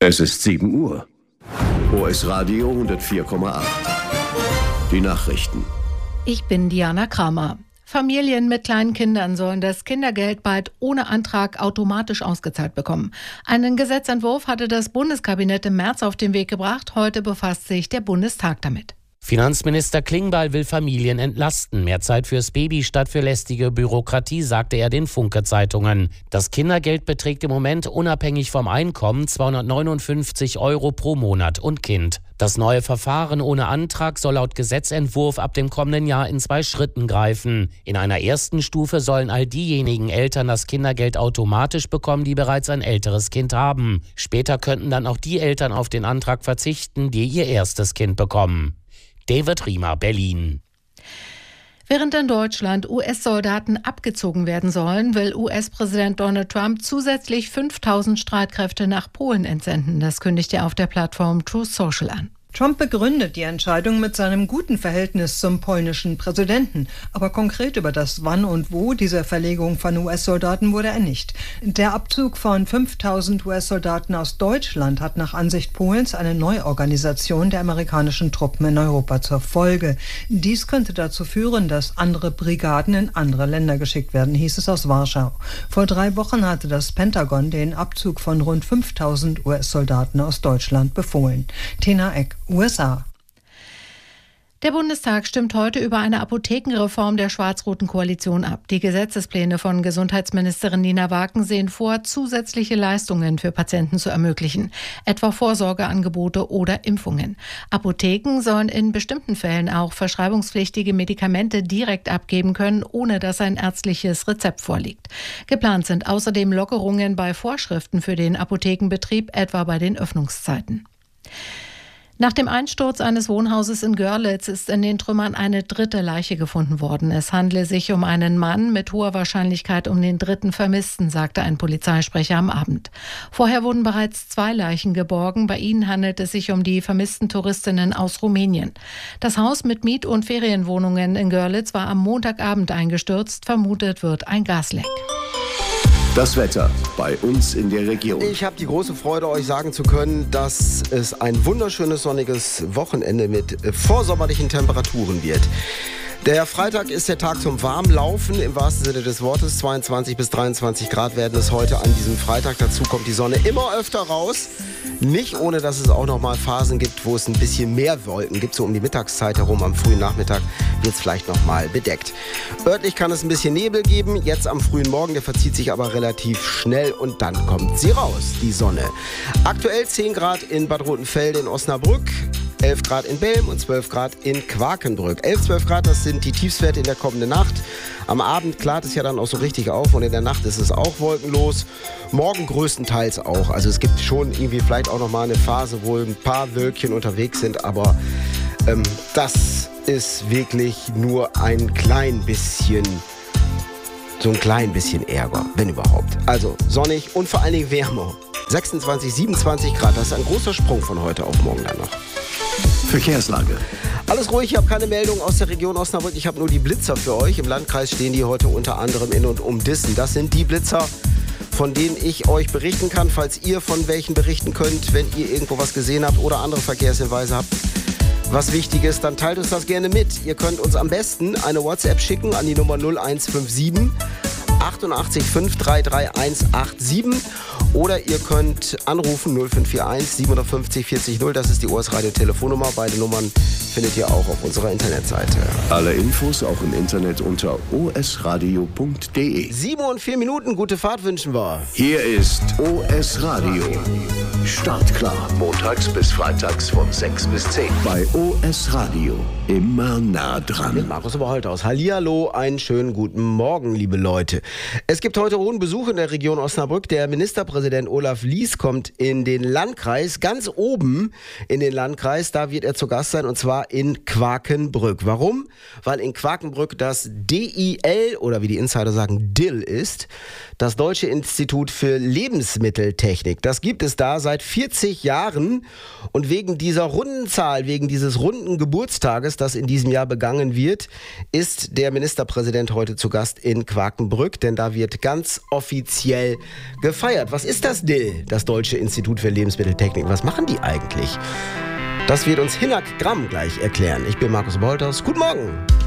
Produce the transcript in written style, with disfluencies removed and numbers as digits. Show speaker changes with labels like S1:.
S1: Es ist 7 Uhr. OS Radio 104,8. Die Nachrichten.
S2: Ich bin Diana Kramer. Familien mit kleinen Kindern sollen das Kindergeld bald ohne Antrag automatisch ausgezahlt bekommen. Einen Gesetzentwurf hatte das Bundeskabinett im März auf den Weg gebracht. Heute befasst sich der Bundestag damit.
S3: Finanzminister Klingbeil will Familien entlasten. Mehr Zeit fürs Baby statt für lästige Bürokratie, sagte er den Funke-Zeitungen. Das Kindergeld beträgt im Moment unabhängig vom Einkommen 259 € pro Monat und Kind. Das neue Verfahren ohne Antrag soll laut Gesetzentwurf ab dem kommenden Jahr in 2 Schritten greifen. In einer ersten Stufe sollen all diejenigen Eltern das Kindergeld automatisch bekommen, die bereits ein älteres Kind haben. Später könnten dann auch die Eltern auf den Antrag verzichten, die ihr erstes Kind bekommen. David Riemer, Berlin.
S2: Während in Deutschland US-Soldaten abgezogen werden sollen, will US-Präsident Donald Trump zusätzlich 5.000 Streitkräfte nach Polen entsenden. Das kündigte er auf der Plattform Truth Social an.
S4: Trump begründet die Entscheidung mit seinem guten Verhältnis zum polnischen Präsidenten. Aber konkret über das Wann und Wo dieser Verlegung von US-Soldaten wurde er nicht. Der Abzug von 5.000 US-Soldaten aus Deutschland hat nach Ansicht Polens eine Neuorganisation der amerikanischen Truppen in Europa zur Folge. Dies könnte dazu führen, dass andere Brigaden in andere Länder geschickt werden, hieß es aus Warschau. Vor 3 Wochen hatte das Pentagon den Abzug von rund 5.000 US-Soldaten aus Deutschland befohlen. Tina Eck, USA.
S2: Der Bundestag stimmt heute über eine Apothekenreform der schwarz-roten Koalition ab. Die Gesetzespläne von Gesundheitsministerin Nina Wagen sehen vor, zusätzliche Leistungen für Patienten zu ermöglichen, etwa Vorsorgeangebote oder Impfungen. Apotheken sollen in bestimmten Fällen auch verschreibungspflichtige Medikamente direkt abgeben können, ohne dass ein ärztliches Rezept vorliegt. Geplant sind außerdem Lockerungen bei Vorschriften für den Apothekenbetrieb, etwa bei den Öffnungszeiten. Nach dem Einsturz eines Wohnhauses in Görlitz ist in den Trümmern eine 3. Leiche gefunden worden. Es handle sich um einen Mann, mit hoher Wahrscheinlichkeit um den 3. Vermissten, sagte ein Polizeisprecher am Abend. Vorher wurden bereits 2 Leichen geborgen. Bei ihnen handelt es sich um die vermissten Touristinnen aus Rumänien. Das Haus mit Miet- und Ferienwohnungen in Görlitz war am Montagabend eingestürzt. Vermutet wird ein Gasleck.
S1: Das Wetter bei uns in der Region.
S5: Ich habe die große Freude, euch sagen zu können, dass es ein wunderschönes sonniges Wochenende mit vorsommerlichen Temperaturen wird. Der Freitag ist der Tag zum Warmlaufen, im wahrsten Sinne des Wortes. 22 bis 23 Grad werden es heute an diesem Freitag. Dazu kommt die Sonne immer öfter raus. Nicht ohne, dass es auch noch mal Phasen gibt, wo es ein bisschen mehr Wolken gibt. So um die Mittagszeit herum, am frühen Nachmittag wird es vielleicht noch mal bedeckt. Örtlich kann es ein bisschen Nebel geben. Jetzt am frühen Morgen, der verzieht sich aber relativ schnell und dann kommt sie raus, die Sonne. Aktuell 10 Grad in Bad Rotenfelde in Osnabrück. 11 Grad in Belm und 12 Grad in Quakenbrück. 11, 12 Grad, das sind die Tiefstwerte in der kommenden Nacht. Am Abend klart es ja dann auch so richtig auf und in der Nacht ist es auch wolkenlos. Morgen größtenteils auch. Also es gibt schon irgendwie vielleicht auch nochmal eine Phase, wo ein paar Wölkchen unterwegs sind, aber das ist wirklich nur ein klein bisschen, so ein klein bisschen Ärger, wenn überhaupt. Also sonnig und vor allen Dingen wärmer. 26, 27 Grad, das ist ein großer Sprung von heute auf morgen dann noch.
S1: Verkehrslage.
S5: Alles ruhig, ich habe keine Meldung aus der Region Osnabrück. Ich habe nur die Blitzer für euch. Im Landkreis stehen die heute unter anderem in und um Dissen. Das sind die Blitzer, von denen ich euch berichten kann. Falls ihr von welchen berichten könnt, wenn ihr irgendwo was gesehen habt oder andere Verkehrshinweise habt, was wichtig ist, dann teilt uns das gerne mit. Ihr könnt uns am besten eine WhatsApp schicken an die Nummer 0157 88 533 187 oder ihr könnt anrufen 0541 750 40 0. Das ist die OS Radio Telefonnummer. Beide Nummern findet ihr auch auf unserer Internetseite.
S1: Alle Infos auch im Internet unter osradio.de.
S5: 7 und 4 Minuten, gute Fahrt wünschen wir.
S1: Hier ist OS Radio. Startklar. Montags bis freitags von 6 bis 10. Bei OS Radio. Immer nah dran.
S5: Mit Markus Oberholthaus. Hallihallo, einen schönen guten Morgen, liebe Leute. Es gibt heute hohen Besuch in der Region Osnabrück. Der Ministerpräsident Olaf Lies kommt in den Landkreis, ganz oben in den Landkreis. Da wird er zu Gast sein und zwar in Quakenbrück. Warum? Weil in Quakenbrück das DIL oder wie die Insider sagen DIL ist, das Deutsche Institut für Lebensmitteltechnik. Das gibt es da seit 40 Jahren und wegen dieser runden Zahl, wegen dieses runden Geburtstages, das in diesem Jahr begangen wird, ist der Ministerpräsident heute zu Gast in Quakenbrück, denn da wird ganz offiziell gefeiert. Was ist das DIL, das Deutsche Institut für Lebensmitteltechnik? Was machen die eigentlich? Das wird uns Hinak Gramm gleich erklären. Ich bin Markus Bolters. Guten Morgen.